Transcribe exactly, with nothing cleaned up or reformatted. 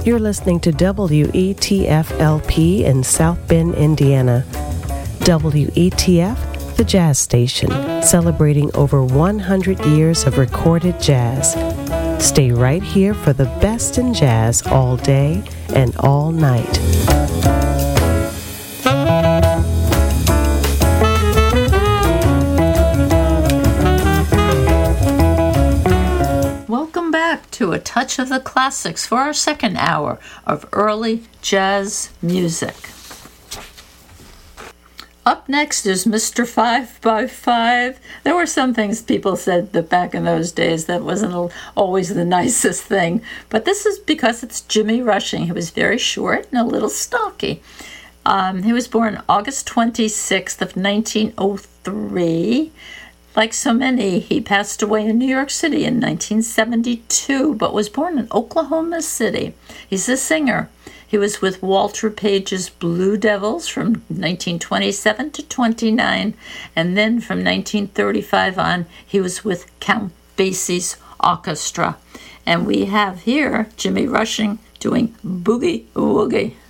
You're listening to W E T F L P in South Bend, Indiana. W E T F, the jazz station, celebrating over one hundred years of recorded jazz. Stay right here for the best in jazz all day and all night. Welcome back to A Touch of the Classics for our second hour of early jazz music. Up next is Mister Five by Five. There were some things people said that back in those days that wasn't always the nicest thing, but this is because it's Jimmy Rushing. He was very short and a little stocky. Um, he was born August twenty-sixth of nineteen oh three. Like so many, he passed away in New York City in nineteen seventy-two, but was born in Oklahoma City. He's a singer. He was with Walter Page's Blue Devils from nineteen twenty-seven to twenty-nine, and then from nineteen thirty-five on, he was with Count Basie's orchestra. And we have here Jimmy Rushing doing Boogie Woogie.